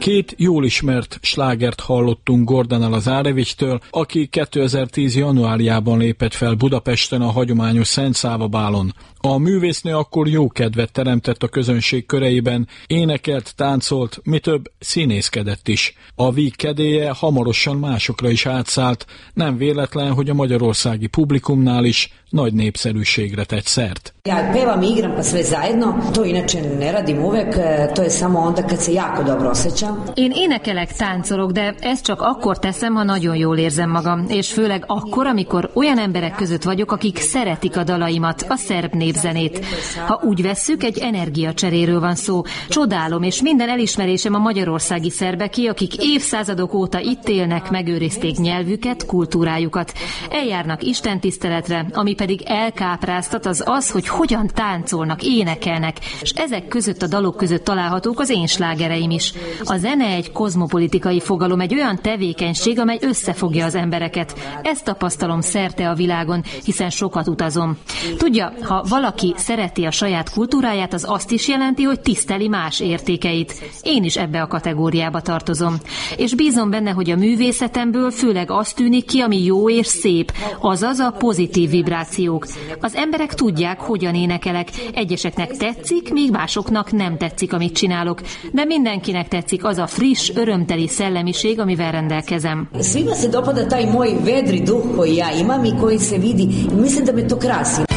Két jól ismert slágert hallottunk Gordana Lazarevictől, aki 2010. januárjában lépett fel Budapesten a hagyományos Szent Száva bálon. A művésznő akkor jó kedvet teremtett a közönség köreiben, énekelt, táncolt, mi több, színészkedett is. A víg kedélye hamarosan másokra is átszállt, nem véletlen, hogy a magyarországi publikumnál is nagy népszerűségre tett szert. Ja pevam i igram pa sve zajedno, to inače ne radim uvek, to je samo onda kad se jako dobro osjećam. Én énekelek, táncolok, de ezt csak akkor teszem, ha nagyon jól érzem magam, és főleg akkor, amikor olyan emberek között vagyok, akik szeretik a dalaimat, a szerb népzenét. Ha úgy vesszük, egy energiacseréről van szó. Csodálom, és minden elismerésem a magyarországi szerbeké, akik évszázadok óta itt élnek, megőrizték nyelvüket, kultúrájukat. Eljárnak istentiszteletre, ami pedig elkápráztat, az, hogy hogyan táncolnak, énekelnek, és ezek között a dalok között találhatók az én slágereim is. A zene egy kozmopolitikai fogalom, egy olyan tevékenység, amely összefogja az embereket. Ezt tapasztalom szerte a világon, hiszen sokat utazom. Tudja, ha valaki szereti a saját kultúráját, az azt is jelenti, hogy tiszteli más értékeit. Én is ebbe a kategóriába tartozom. És bízom benne, hogy a művészetemből főleg az tűnik ki, ami jó és szép, azaz a pozitív vibrációk. Az emberek tudják, hogyan énekelek. Egyeseknek tetszik, míg másoknak nem tetszik, amit csinálok. De mindenkinek tetszik az a friss, örömteli szellemiség, amivel rendelkezem. Svima se dopada taj moj vedri duh koji ja imam i koji se vidi. Mislim da me to krasi.